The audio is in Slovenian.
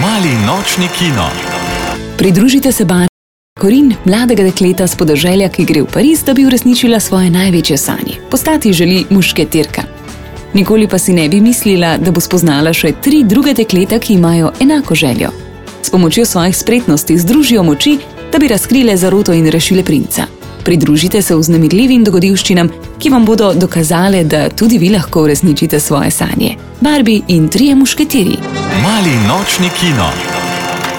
Mali nočni kino. Pridružite se Barbie Corinne, mladega dekleta s podeželja, ki gre v Pariz, da bi uresničila svoje največje sanje. Postati želi mušketirka. Nikoli pa si ne bi mislila, da bo spoznala še 3 druge dekleta, ki imajo enako željo. S pomočjo svojih spretnosti združijo moči, da bi razkrile zaroto in rešile princa. Pridružite se vznemirljivim dogodivščinam, ki vam bodo dokazale, da tudi vi lahko uresničite svoje sanje. Barbie in 3 mušketirji. Mali nočni kino.